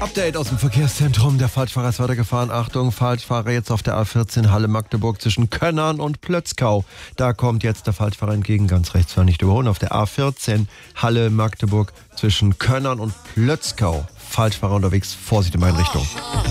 Update aus dem Verkehrszentrum. Der Falschfahrer ist weitergefahren. Achtung, Falschfahrer jetzt auf der A14 Halle-Magdeburg zwischen Könnern und Plötzkau. Da kommt jetzt der Falschfahrer entgegen, ganz rechts, war nicht überholen. Auf der A14 Halle-Magdeburg zwischen Könnern und Plötzkau. Falschfahrer unterwegs, Vorsicht in meine Richtung.